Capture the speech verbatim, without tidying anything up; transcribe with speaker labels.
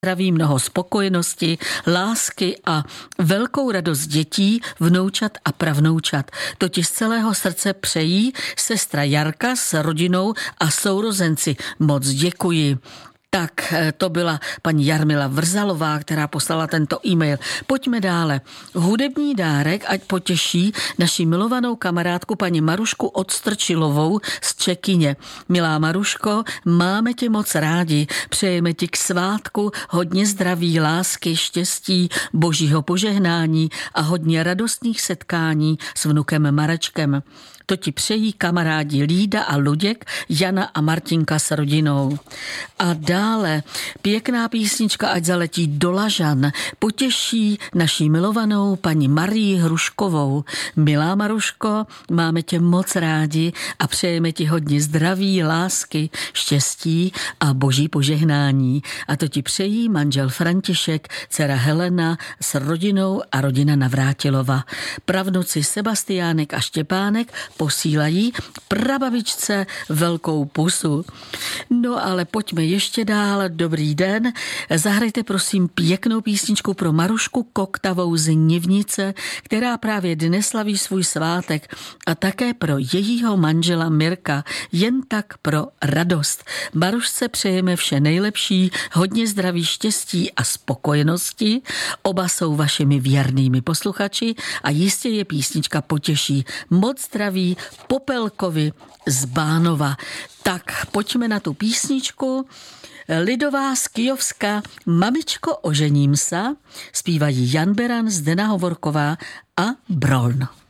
Speaker 1: zdraví, mnoho spokojenosti, lásky a velkou radost dětí, vnoučat a pravnoučat. To ti z celého srdce přejí sestra Jarka s rodinou a sourozenci. Moc děkuji. Tak to byla paní Jarmila Vrzalová, která poslala tento e-mail. Pojďme dále. Hudební dárek ať potěší naši milovanou kamarádku paní Marušku Odstrčilovou z Čekyně. Milá Maruško, máme tě moc rádi. Přejeme ti k svátku hodně zdraví, lásky, štěstí, božího požehnání a hodně radostných setkání s vnukem Marečkem. To ti přejí kamarádi Lída a Luděk, Jana a Martinka s rodinou. A dále pěkná písnička Ať zaletí do Lažan potěší naší milovanou paní Marii Hruškovou. Milá Maruško, máme tě moc rádi a přejeme ti hodně zdraví, lásky, štěstí a boží požehnání. A to ti přejí manžel František, dcera Helena s rodinou a rodina Navrátilova. Pravnuci Sebastiánek a Štěpánek posílají prababičce velkou pusu. No ale pojďme ještě dál. Dobrý den. Zahrajte prosím pěknou písničku pro Marušku Koktavou z Nivnice, která právě dnes slaví svůj svátek, a také pro jejího manžela Mirka. Jen tak pro radost. Marušce přejeme vše nejlepší, hodně zdraví, štěstí a spokojenosti. Oba jsou vašimi věrnými posluchači a jistě je písnička potěší. Moc zdraví Popelkovi z Bánova. Tak pojďme na tu písničku. Lidová z Kyjovska Mamičko, ožením sa zpívají Jan Beran, Zdena Hovorková a Bron.